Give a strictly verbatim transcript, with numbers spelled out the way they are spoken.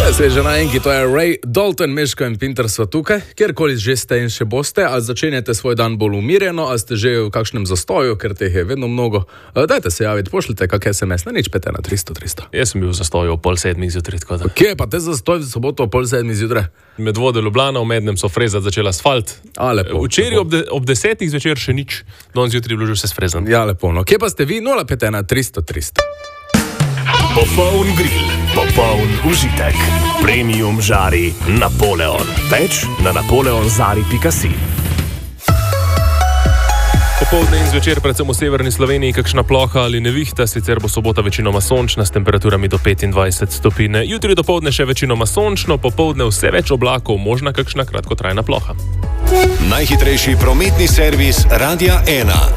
Sveže na enki, to je Ray Dalton, Meško in Pinter sva tukaj. Kjerkoli že ste in še boste, ali začenjate svoj dan bolj umirjeno, ali ste že v kakšnem zastoju, ker teh je vedno mnogo. Dajte se javiti, pošljite kak es em es, na nič pete na tristo tristo. Jaz sem bil v zastoju ob pol sedmih zjutraj, tako da. Kje pa te zastoj v soboto ob pol sedmih zjutraj? Medvode Ljubljana, v Mednem so frezati začela asfalt. A, lepo. Včeraj ob, de, ob desetih zvečer še nič, danes zjutraj je bilo že vse sfrezano. Ja, lepo. No, kje pa ste vi? nula pet ena tristo tristo. Popoln grill, popoln užitek. Premium žari Napoleon. Več na napoleonzari pika si. Popoldne in zvečer, predvsem v severni Sloveniji, kakšna ploha ali nevihta, sicer bo sobota večinoma sončna s temperaturami do petindvajset stopinj. Jutri dopoldne še večinoma sončno, popoldne vse več oblakov, možna kakšna kratkotrajna ploha. Najhitrejši prometni servis Radia ena.